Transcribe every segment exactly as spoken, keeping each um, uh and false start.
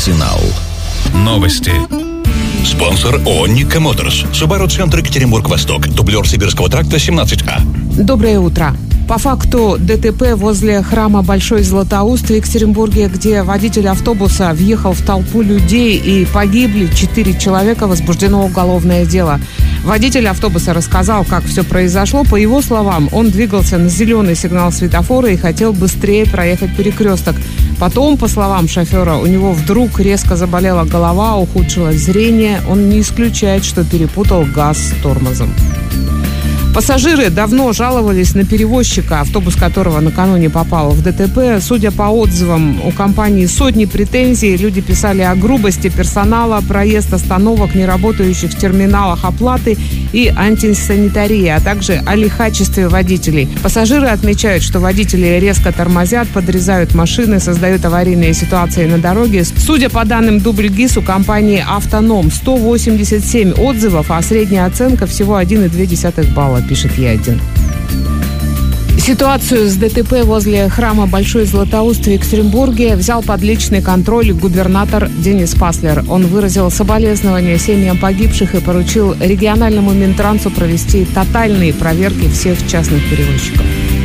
Арсенал. Новости. Спонсор ООО «Никко Моторс». Subaru Центр Екатеринбург-Восток. Дублер Сибирского тракта семнадцать А. Доброе утро. По факту ДТП возле храма Большой Златоуст в Екатеринбурге, где водитель автобуса въехал в толпу людей и погибли четыре человека, возбуждено уголовное дело. Водитель автобуса рассказал, как все произошло. По его словам, он двигался на зеленый сигнал светофора и хотел быстрее проехать перекресток. Потом, по словам шофера, у него вдруг резко заболела голова, ухудшилось зрение. Он не исключает, что перепутал газ с тормозом. Пассажиры давно жаловались на перевозчика, автобус которого накануне попал в ДТП. Судя по отзывам, у компании сотни претензий. Люди писали о грубости персонала, проезд остановок, неработающих терминалах оплаты и антисанитарии, а также о лихачестве водителей. Пассажиры отмечают, что водители резко тормозят, подрезают машины, создают аварийные ситуации на дороге. Судя по данным Дубльгиз, у компании «Автоном» сто восемьдесят семь отзывов, а средняя оценка всего один и две десятых балла, пишет Е один. Ситуацию с ДТП возле храма Большой Златоуст в Екатеринбурге взял под личный контроль губернатор Денис Паслер. Он выразил соболезнования семьям погибших и поручил региональному Минтрансу провести тотальные проверки всех частных перевозчиков.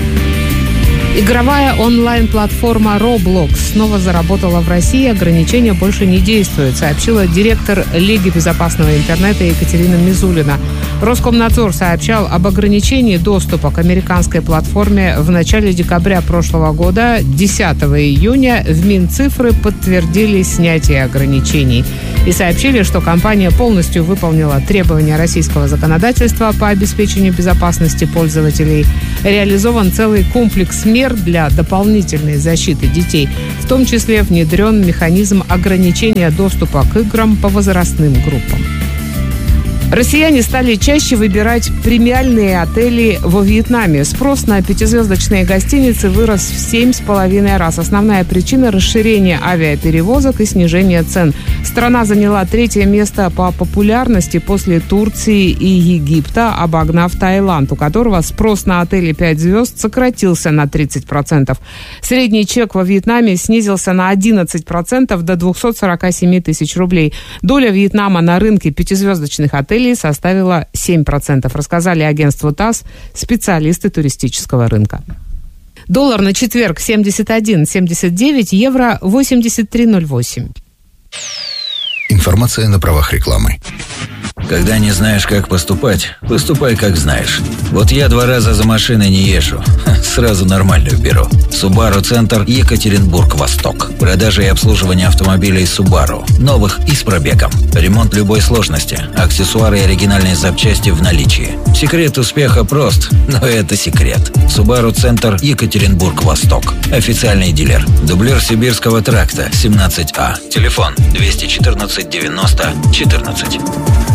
Игровая онлайн-платформа Roblox снова заработала в России. Ограничения больше не действуют, сообщила директор Лиги безопасного интернета Екатерина Мизулина. Роскомнадзор сообщал об ограничении доступа к американской платформе в начале декабря прошлого года. десятого июня в Минцифры подтвердили снятие ограничений и сообщили, что компания полностью выполнила требования российского законодательства по обеспечению безопасности пользователей. Реализован целый комплекс мер для дополнительной защиты детей. В том числе внедрен механизм ограничения доступа к играм по возрастным группам. Россияне стали чаще выбирать премиальные отели во Вьетнаме. Спрос на пятизвездочные гостиницы вырос в семь с половиной раз. Основная причина – расширение авиаперевозок и снижение цен. Страна заняла третье место по популярности после Турции и Египта, обогнав Таиланд, у которого спрос на отели пять звезд сократился на тридцать процентов. Средний чек во Вьетнаме снизился на одиннадцать процентов до двухсот сорока семи тысяч рублей. Доля Вьетнама на рынке пятизвездочных отелей составила семь процентов, рассказали агентству ТАСС специалисты туристического рынка. Доллар на четверг семьдесят один семьдесят девять, евро восемьдесят три ноль восемь. Информация на правах рекламы. Когда не знаешь, как поступать, поступай, как знаешь. Вот я два раза за машиной не езжу. Сразу нормальную беру. Subaru Центр Екатеринбург-Восток. Продажа и обслуживание автомобилей Subaru. Новых и с пробегом. Ремонт любой сложности. Аксессуары и оригинальные запчасти в наличии. Секрет успеха прост, но это секрет. Subaru Центр Екатеринбург-Восток. Официальный дилер. Дублер Сибирского тракта семнадцать А. Телефон двести четырнадцать девяносто четырнадцать.